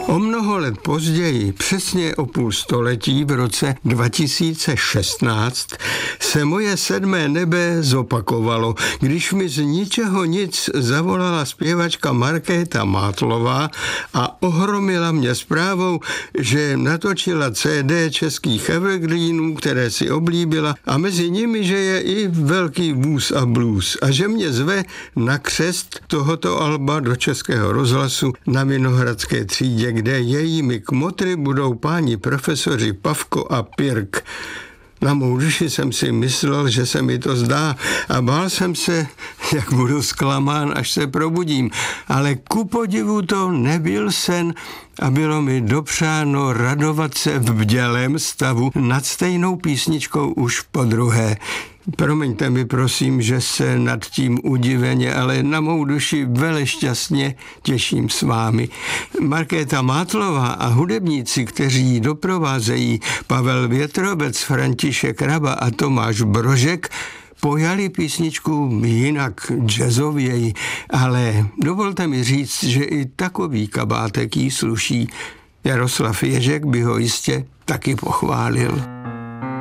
O mnoho let později, přesně o půl století, v roce 2016, se moje 7. nebe zopakovalo, když mi z ničeho nic zavolala zpěvačka Markéta Mátlová a ohromila mě zprávou, že natočila CD českých evergreenů, které si oblíbila, a mezi nimi, že je i Velký vůz a blues a že mě zve na křest tohoto alba do Českého rozhlasu na Vinohradské třídě, kde jejími kmotry budou páni profesoři Pavko a Pirk. Na mou duši jsem si myslel, že se mi to zdá a bál jsem se, jak budu zklamán, až se probudím. Ale ku podivu to nebyl sen a bylo mi dopřáno radovat se v bdělém stavu nad stejnou písničkou už podruhé. Promiňte mi prosím, že se nad tím udiveně, ale na mou duši velešťastně těším s vámi. Markéta Mátlová a hudebníci, kteří ji doprovázejí, Pavel Větrobec, František Raba a Tomáš Brožek, pojali písničku jinak jazzověji, ale dovolte mi říct, že i takový kabátek jí sluší. Jaroslav Ježek by ho jistě taky pochválil.